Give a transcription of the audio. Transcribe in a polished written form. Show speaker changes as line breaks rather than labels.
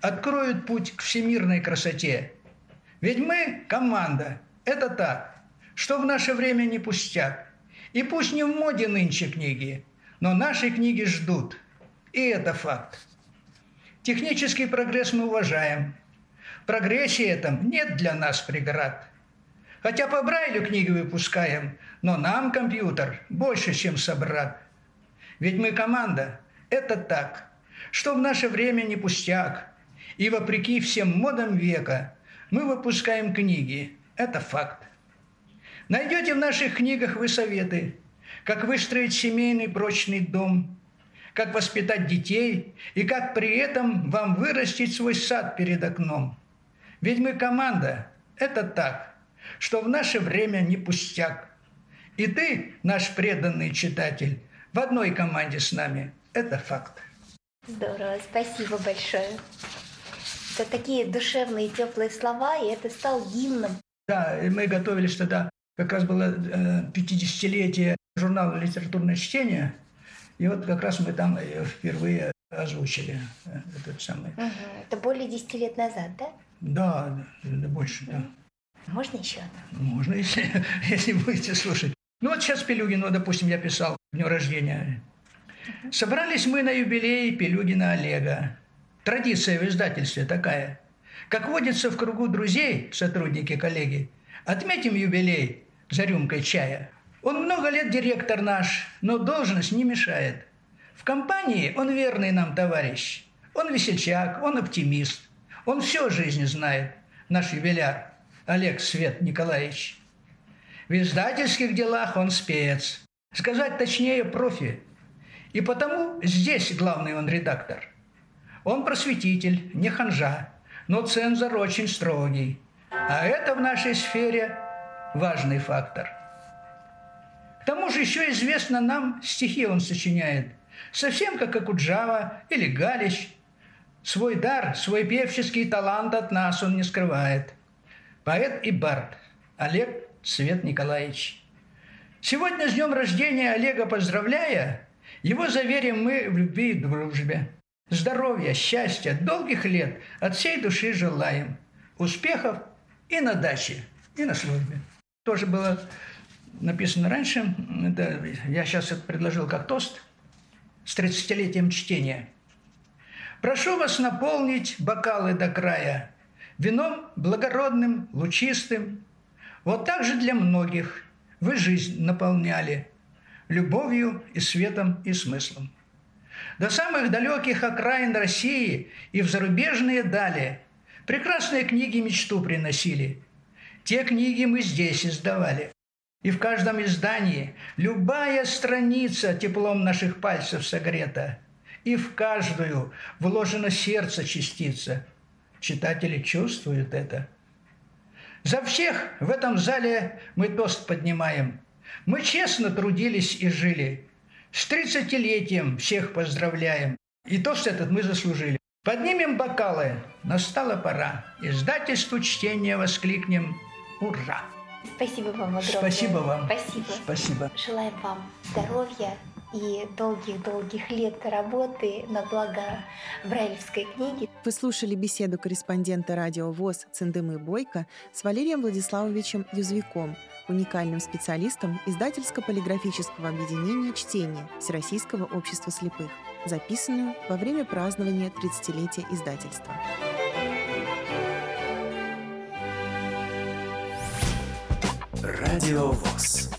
откроют путь к всемирной красоте. Ведь мы – команда. Это так, что в наше время не пустяк. И пусть не в моде нынче книги, но наши книги ждут. И это факт. Технический прогресс мы уважаем. В прогрессе этом нет для нас преград. Хотя по Брайлю книги выпускаем, но нам компьютер больше, чем собрат. Ведь мы команда. Это так, что в наше время не пустяк. И вопреки всем модам века мы выпускаем книги. Это факт. Найдете в наших книгах вы советы, как выстроить семейный прочный дом, как воспитать детей и как при этом вам вырастить свой сад перед окном. Ведь мы команда. Это так, что в наше время не пустяк. И ты, наш преданный читатель, в одной команде с нами. Это факт.
Здорово, спасибо большое. Это такие душевные, теплые слова, и это стал гимном.
Да, мы готовились тогда, как раз было 50-летие журнала «Литературное чтение», и вот как раз мы там впервые озвучили этот самый.
Это более 10 лет назад, да?
Да, больше, да.
Можно еще одно?
Можно, если будете слушать. Ну вот сейчас Пелюгину, допустим, я писал к дню рождения. Собрались мы на юбилей Пелюгина Олега. Традиция в издательстве такая. Как водится в кругу друзей, сотрудники, коллеги, отметим юбилей за рюмкой чая. Он много лет директор наш, но должность не мешает. В компании он верный нам товарищ. Он весельчак, он оптимист. Он все о жизни знает, наш юбиляр Олег Свет Николаевич. В издательских делах он спец. Сказать точнее, профи. И потому здесь главный он редактор. Он просветитель, не ханжа, но цензор очень строгий. А это в нашей сфере важный фактор. К тому же еще известно нам, стихи он сочиняет. Совсем как Акуджава или Галич. Свой дар, свой певческий талант от нас он не скрывает. Поэт и бард Олег Свет Николаевич. Сегодня с днем рождения Олега поздравляя, его заверим мы в любви и дружбе. Здоровья, счастья, долгих лет от всей души желаем. Успехов и на даче, и на службе. Тоже было написано раньше. Это, я сейчас это предложил как тост с 30-летием чтения. Прошу вас наполнить бокалы до края вином благородным, лучистым. Вот так же для многих вы жизнь наполняли любовью и светом и смыслом. До самых далеких окраин России и в зарубежные дали прекрасные книги мечту приносили. Те книги мы здесь издавали. И в каждом издании любая страница теплом наших пальцев согрета. И в каждую вложено сердце частица. Читатели чувствуют это. За всех в этом зале мы тост поднимаем. Мы честно трудились и жили. С 30-летием всех поздравляем. И тост этот мы заслужили. Поднимем бокалы, настала пора. Издательству чтения воскликнем «Ура!».
Спасибо вам огромное.
Спасибо вам.
Спасибо.
Спасибо.
Желаем вам здоровья и долгих-долгих лет работы на благо брайлевской книги.
Вы слушали беседу корреспондента радио ВОС Цендемы Бойко с Валерием Владиславовичем Юзвиком, уникальным специалистом издательско-полиграфического объединения «Чтение» Всероссийского общества слепых, записанную во время празднования 30-летия издательства.
Радио ВОС.